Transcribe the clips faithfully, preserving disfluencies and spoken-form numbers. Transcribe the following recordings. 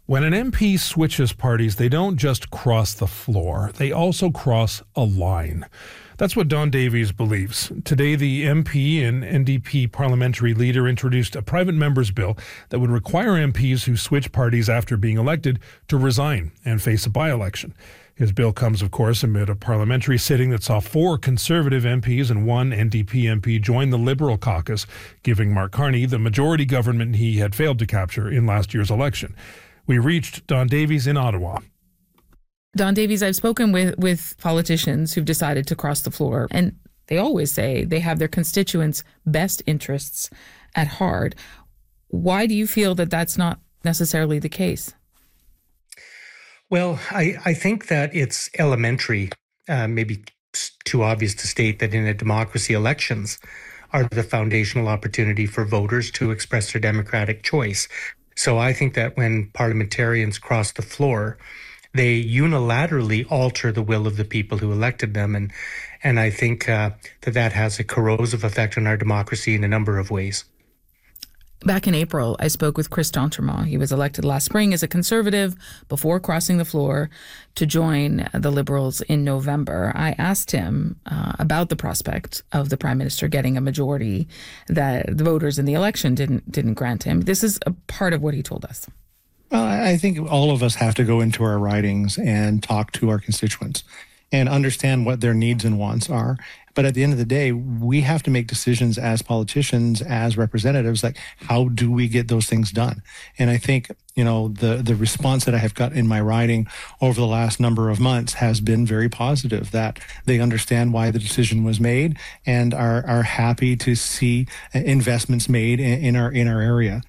When an M P switches parties, they don't just cross the floor, they also cross a line. That's what Don Davies believes. Today, the M P and N D P parliamentary leader introduced a private member's bill that would require M Ps who switch parties after being elected to resign and face a by-election. His bill comes, of course, amid a parliamentary sitting that saw four Conservative M Ps and one N D P M P join the Liberal caucus, giving Mark Carney the majority government he had failed to capture in last year's election. We reached Don Davies in Ottawa. Don Davies, I've spoken with, with politicians who've decided to cross the floor, and they always say they have their constituents' best interests at heart. Why do you feel that that's not necessarily the case? Well, I, I think that it's elementary, uh, maybe too obvious to state that in a democracy, elections are the foundational opportunity for voters to express their democratic choice. So I think that when parliamentarians cross the floor, they unilaterally alter the will of the people who elected them. And, and I think uh, that that has a corrosive effect on our democracy in a number of ways. Back in April, I spoke with Chris d'Entremont. He was elected last spring as a Conservative before crossing the floor to join the Liberals in November. I asked him uh, about the prospect of the Prime Minister getting a majority that the voters in the election didn't didn't grant him. This is a part of what he told us. Well, I think all of us have to go into our ridings and talk to our constituents and understand what their needs and wants are. But at the end of the day, we have to make decisions as politicians, as representatives, like how do we get those things done? And I think, you know, the, the response that I have got in my riding over the last number of months has been very positive, that they understand why the decision was made and are, are happy to see investments made in, in our in our area.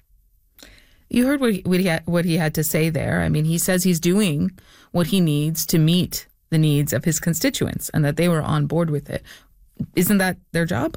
You heard what he, what, he had, what he had to say there. I mean, he says he's doing what he needs to meet the needs of his constituents and that they were on board with it. Isn't that their job?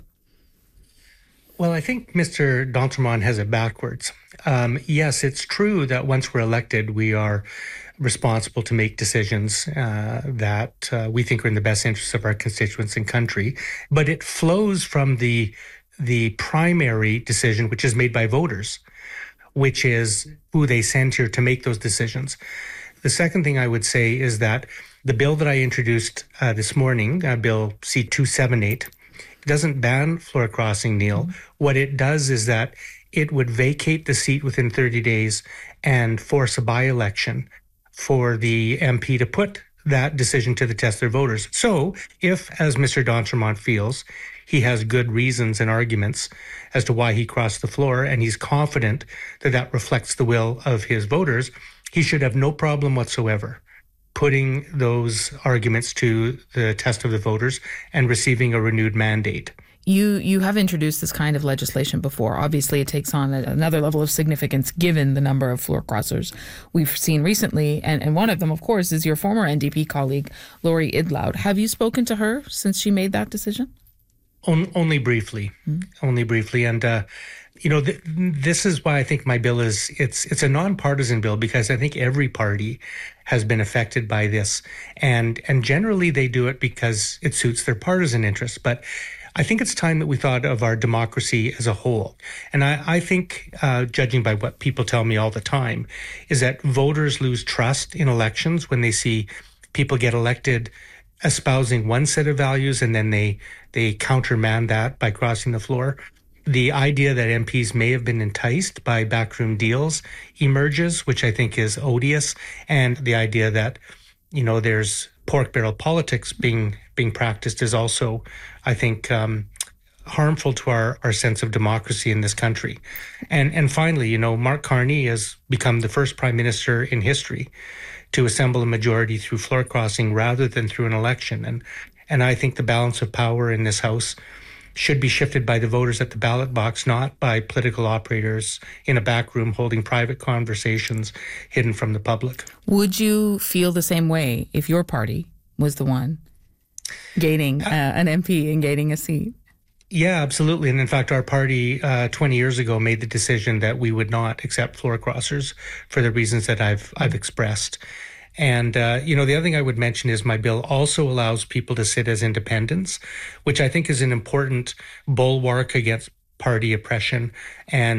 Well, I think Mister d'Entremont has it backwards. Um, yes, it's true that once we're elected, we are responsible to make decisions uh, that uh, we think are in the best interests of our constituents and country. But it flows from the the primary decision, which is made by voters, which is who they send here to make those decisions. The second thing I would say is that the bill that I introduced uh, this morning, uh, Bill C two seventy-eight, doesn't ban floor crossing, Neil. Mm-hmm. What it does is that it would vacate the seat within thirty days and force a by-election for the M P to put that decision to the test of their voters. So if, as Mister d'Entremont feels, he has good reasons and arguments as to why he crossed the floor, and he's confident that that reflects the will of his voters, he should have no problem whatsoever putting those arguments to the test of the voters and receiving a renewed mandate. You you have introduced this kind of legislation before. Obviously, it takes on a, another level of significance given the number of floor crossers we've seen recently. And, and one of them, of course, is your former N D P colleague, Lori Idlout. Have you spoken to her since she made that decision? On, only briefly, mm-hmm. only briefly. And, uh, you know, th- this is why I think my bill is, it's it's a nonpartisan bill, because I think every party has been affected by this. And and generally they do it because it suits their partisan interests. But I think it's time that we thought of our democracy as a whole. And I, I think, uh, judging by what people tell me all the time, is that voters lose trust in elections when they see people get elected espousing one set of values and then they they countermand that by crossing the floor. The idea that M Ps may have been enticed by backroom deals emerges, which I think is odious. And the idea that, you know, there's pork barrel politics being being practiced is also, I think, um, harmful to our, our sense of democracy in this country. And and finally, you know, Mark Carney has become the first prime minister in history to assemble a majority through floor crossing rather than through an election. And and I think the balance of power in this House should be shifted by the voters at the ballot box, not by political operators in a back room holding private conversations hidden from the public. Would you feel the same way if your party was the one gaining uh, an M P and gaining a seat? Yeah, absolutely. And in fact, our party uh, twenty years ago made the decision that we would not accept floor crossers for the reasons that I've I've expressed. And, uh, you know, the other thing I would mention is my bill also allows people to sit as independents, which I think is an important bulwark against party oppression and